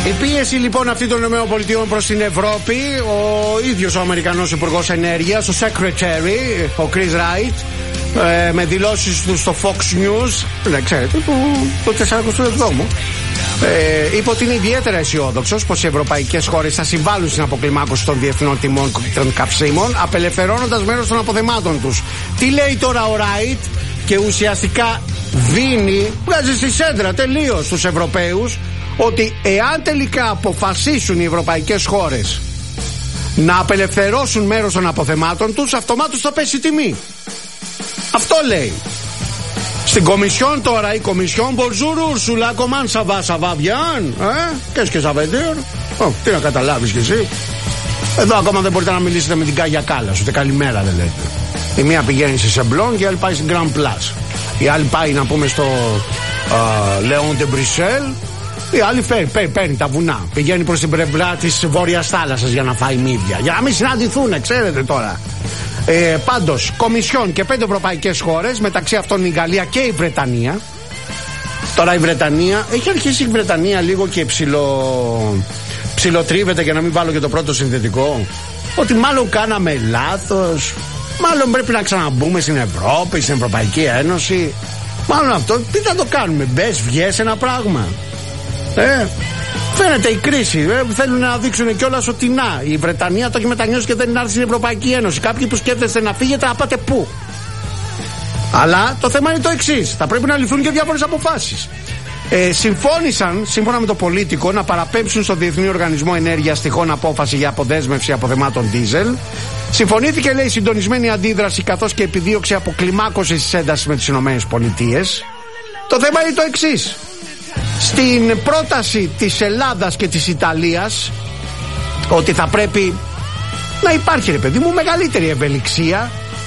Η πίεση λοιπόν αυτή των ΗΠΑ προς την Ευρώπη, ο ίδιος ο Αμερικανός Υπουργός Ενέργειας, ο Secretary, ο Chris Wright, με δηλώσεις του στο Fox News, ξέρετε, το 42ο, είπε ότι είναι ιδιαίτερα αισιόδοξος πως οι ευρωπαϊκές χώρες θα συμβάλλουν στην αποκλιμάκωση των διεθνών τιμών των καυσίμων, απελευθερώνοντας μέρος των αποθεμάτων τους. Τι λέει τώρα ο Wright? Και ουσιαστικά δίνει, βγάζει στη σέντρα τελείως τους Ευρωπαίους, ότι εάν τελικά αποφασίσουν οι ευρωπαϊκές χώρες να απελευθερώσουν μέρος των αποθεμάτων τους, αυτομάτως θα πέσει η τιμή. Αυτό λέει. Στην Κομισιόν τώρα, η Κομισιόν, bonjour Ursula, comment ça va, ça va bien? Qu'est-ce que ça veut dire? Τι να καταλάβεις κι εσύ. Εδώ ακόμα δεν μπορείτε να μιλήσετε με την Κάγια Κάλλας, ούτε καλημέρα δεν λέτε. Η μία πηγαίνει στη Σεμπλόν και η άλλη πάει στην Grand Place. Η άλλη πάει να πούμε στο Léon de Bruxelles. Η άλλη παίρνει τα βουνά. Πηγαίνει προς την πλευρά της Βόρειας Θάλασσας για να φάει μύδια. Για να μην συναντηθούν, ξέρετε τώρα. Πάντως, Κομισιόν και 5 ευρωπαϊκές χώρες, μεταξύ αυτών η Γαλλία και η Βρετανία. Τώρα η Βρετανία, έχει αρχίσει η Βρετανία λίγο και ψιλοτρίβεται, για να μην βάλω και το πρώτο συνθετικό, ότι μάλλον κάναμε λάθος, μάλλον πρέπει να ξαναμπούμε στην Ευρώπη, στην Ευρωπαϊκή Ένωση. Μάλλον αυτό, τι θα το κάνουμε, μπες, βγες ένα πράγμα. Φαίνεται η κρίση. Θέλουν να δείξουν κιόλας ότι να, η Βρετανία το έχει μετανιώσει και δεν είναι άρθει στην Ευρωπαϊκή Ένωση. Κάποιοι που σκέφτεστε να φύγετε, να πάτε πού? Αλλά το θέμα είναι το εξής. Θα πρέπει να ληφθούν και διάφορες αποφάσεις. Συμφώνησαν, σύμφωνα με το Πολίτικο, να παραπέμψουν στο Διεθνή Οργανισμό Ενέργειας τυχόν απόφαση για αποδέσμευση αποθεμάτων δίζελ. Συμφωνήθηκε, λέει, συντονισμένη αντίδραση καθώς και επιδίωξη αποκλιμάκωσης της έντασης με τις ΗΠΑ. Το θέμα είναι το εξής. Στην πρόταση της Ελλάδας και της Ιταλίας, ότι θα πρέπει να υπάρχει, ρε παιδί μου, μεγαλύτερη ευελιξία.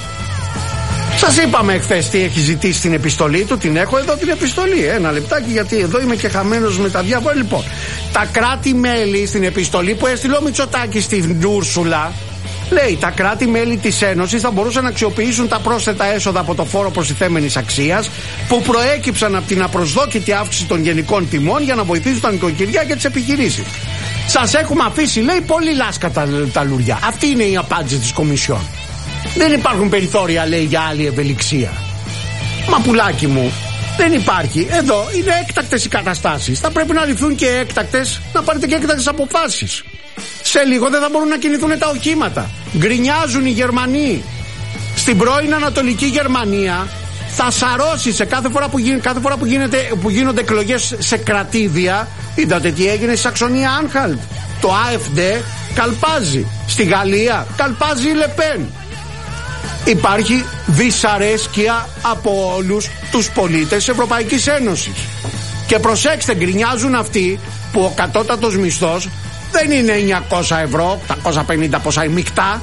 Σας είπαμε εχθές τι έχει ζητήσει στην επιστολή του. Την έχω εδώ την επιστολή. Ένα λεπτάκι, γιατί εδώ είμαι και χαμένος με τα διάφορα. Λοιπόν, τα κράτη-μέλη στην επιστολή που έστειλε ο Μητσοτάκης στην Ούρσουλα, λέει, τα κράτη-μέλη της Ένωσης θα μπορούσαν να αξιοποιήσουν τα πρόσθετα έσοδα από το φόρο προστιθέμενης αξίας που προέκυψαν από την απροσδόκητη αύξηση των γενικών τιμών για να βοηθήσουν τα νοικοκυριά και τις επιχειρήσεις. Σας έχουμε αφήσει, λέει, πολύ λάσκα τα λουριά. Αυτή είναι η απάντηση της Κομισιόν. Δεν υπάρχουν περιθώρια, λέει, για άλλη ευελιξία. Μα πουλάκι μου, δεν υπάρχει. Εδώ είναι έκτακτες οι καταστάσεις. Θα πρέπει να ληφθούν και έκτακτες, να πάρετε και έκτακτες αποφάσεις. Σε λίγο δεν θα μπορούν να κινηθούν τα οχήματα. Γκρινιάζουν οι Γερμανοί. Στην πρώην Ανατολική Γερμανία θα σαρώσει σε κάθε φορά που γίνονται εκλογές σε κρατήδια. Είδατε τι έγινε στη Σαξονία Άνχαλτ. Το AfD καλπάζει. Στη Γαλλία καλπάζει η Λεπέν. Υπάρχει δυσαρέσκεια από όλους τους πολίτες της Ευρωπαϊκής Ένωσης. Και προσέξτε, γκρινιάζουν αυτοί που ο κατώτατος μισθός δεν είναι 900 ευρώ, 850 πόσα μεικτά.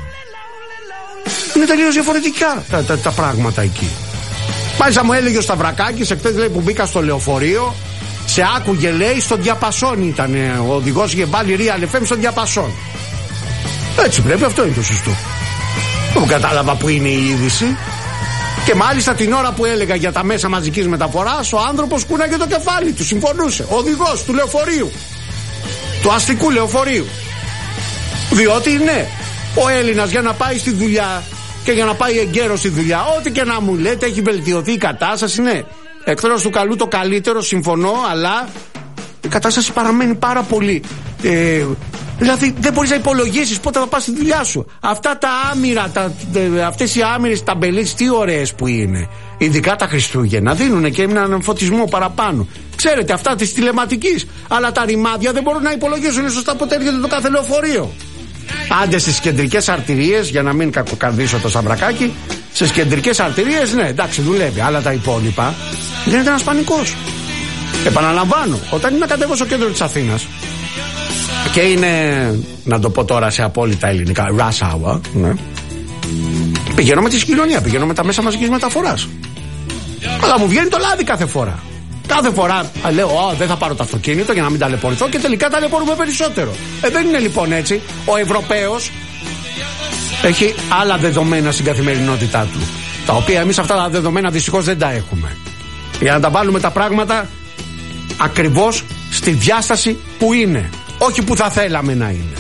Είναι τελείως διαφορετικά τα πράγματα εκεί. Μάλιστα μου έλεγε ο Σταυρακάκης εχθές, λέει, που μπήκα στο λεωφορείο, σε άκουγε, λέει, στο διαπασόν ήταν. Ο οδηγός είχε βάλει Real FM στο διαπασόν. Έτσι πρέπει, αυτό είναι το σωστό. Δεν κατάλαβα που είναι η είδηση. Και μάλιστα την ώρα που έλεγα για τα μέσα μαζικής μεταφοράς, ο άνθρωπος κούναγε το κεφάλι του, συμφωνούσε. Ο οδηγός του λεωφορείου, του αστικού λεωφορείου. Διότι ναι, ο Έλληνας για να πάει στη δουλειά και για να πάει εγκαίρος στη δουλειά, ό,τι και να μου λέτε, έχει βελτιωθεί η κατάσταση, ναι. Εχθρός του καλού το καλύτερο, συμφωνώ, αλλά η κατάσταση παραμένει πάρα πολύ. Δηλαδή δεν μπορείς να υπολογίσεις πότε θα πας στη δουλειά σου. Αυτά τα άμυρα, αυτές οι άμυρες ταμπελίες, τι ωραίες που είναι. Ειδικά τα Χριστούγεννα δίνουν και έναν φωτισμό παραπάνω. Ξέρετε, αυτά της τηλεματικής. Αλλά τα ρημάδια δεν μπορούν να υπολογίσουν σωστά πότε έρχεται το κάθε λεωφορείο. Άντε στις κεντρικές αρτηρίες, για να μην κακοκαρδίσω το Σαυρακάκι, στις κεντρικές αρτηρίες, ναι, εντάξει, δουλεύει. Αλλά τα υπόλοιπα γίνεται ένας πανικός. Επαναλαμβάνω, όταν είναι να κατέβω στο κέντρο της Αθήνας και είναι, να το πω τώρα σε απόλυτα ελληνικά, rush hour, ναι, πηγαίνω με τη συγκοινωνία, πηγαίνω με τα μέσα μαζικής μεταφοράς. Αλλά μου βγαίνει το λάδι κάθε φορά. Κάθε φορά λέω, δεν θα πάρω το αυτοκίνητο για να μην ταλαιπωρηθώ, και τελικά ταλαιπωρούμε περισσότερο. Δεν είναι λοιπόν έτσι. Ο Ευρωπαίος έχει άλλα δεδομένα στην καθημερινότητά του, τα οποία εμείς αυτά τα δεδομένα δυστυχώς δεν τα έχουμε. Για να τα βάλουμε τα πράγματα ακριβώς στη διάσταση που είναι, όχι που θα θέλαμε να είναι.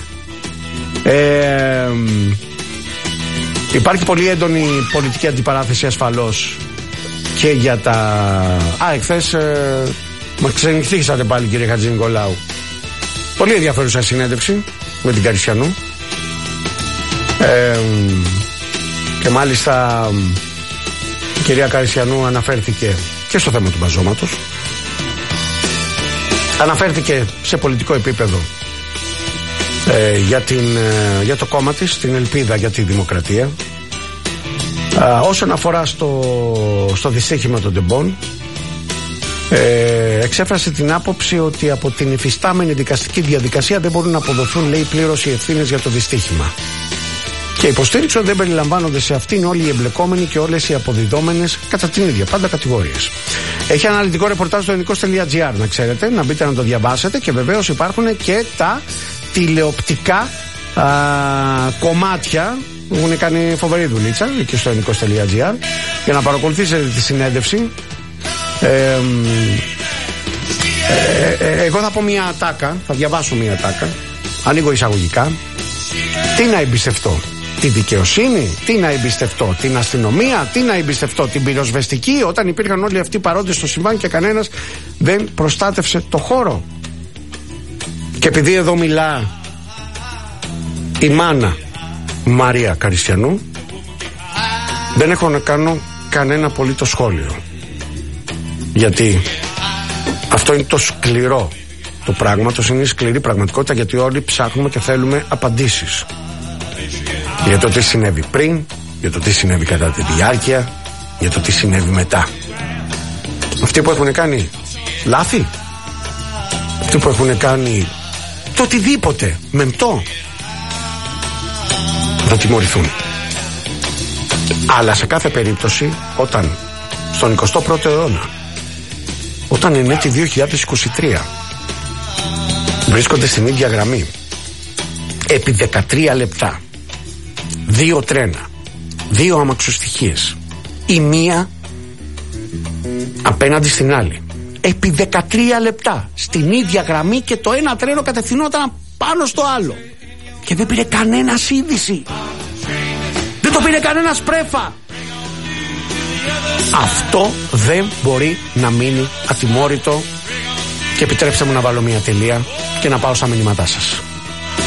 Υπάρχει πολύ έντονη πολιτική αντιπαράθεση ασφαλώς και για τα... εχθές μας ξενυχτήσατε πάλι, κύριε Χατζηνικολάου. Πολύ ενδιαφέρουσα συνέντευξη με την Καριστιανού, και μάλιστα η κυρία Καριστιανού αναφέρθηκε και στο θέμα του μπαζώματος, αναφέρθηκε σε πολιτικό επίπεδο για το κόμμα της, την ελπίδα για τη δημοκρατία. Όσον αφορά στο δυστύχημα των τεμπών, εξέφρασε την άποψη ότι από την υφιστάμενη δικαστική διαδικασία δεν μπορούν να αποδοθούν, λέει, πλήρως οι ευθύνες για το δυστύχημα. Και υποστήριξε ότι δεν περιλαμβάνονται σε αυτήν όλοι οι εμπλεκόμενοι και όλες οι αποδιδόμενες κατά την ίδια πάντα κατηγορίες. Έχει αναλυτικό ρεπορτάζ στο ελληνικός.gr, να ξέρετε, να μπείτε να το διαβάσετε, και βεβαίως υπάρχουν και τα τηλεοπτικά κομμάτια που έχουν κάνει φοβερή δουλίτσα εκεί στο ελληνικός.gr για να παρακολουθήσετε τη συνέντευξη. Εγώ θα πω μια ατάκα, θα διαβάσω μια ατάκα, ανοίγω εισαγωγικά. Τι να εμπιστευτώ, τη δικαιοσύνη? Τι να εμπιστευτώ, την αστυνομία? Τι να εμπιστευτώ, την πυροσβεστική, όταν υπήρχαν όλοι αυτοί παρόντες στο συμβάν και κανένας δεν προστάτευσε το χώρο? Και επειδή εδώ μιλά η μάνα Μαρία Καριστιανού, δεν έχω να κάνω κανένα απολύτως σχόλιο, γιατί αυτό είναι το σκληρό του πράγματος, είναι η σκληρή πραγματικότητα, γιατί όλοι ψάχνουμε και θέλουμε απαντήσεις για το τι συνέβη πριν, για το τι συνέβη κατά τη διάρκεια, για το τι συνέβη μετά. Αυτοί που έχουν κάνει λάθη, αυτοί που έχουν κάνει το οτιδήποτε μεμπτό, θα τιμωρηθούν. Αλλά σε κάθε περίπτωση, όταν στον 21ο αιώνα, όταν είναι έτη 2023, βρίσκονται στην ίδια γραμμή επί 13 λεπτά, 2 τρένα, 2 αμαξοστοιχίες, η μία απέναντι στην άλλη, επί 13 λεπτά στην ίδια γραμμή, και το ένα τρένο κατευθυνόταν πάνω στο άλλο και δεν πήρε κανένας είδηση, δεν το πήρε κανένας πρέφα. Αυτό δεν μπορεί να μείνει ατιμόρυτο, και επιτρέψτε μου να βάλω μια τελεία και να πάω στα μηνύματά σας.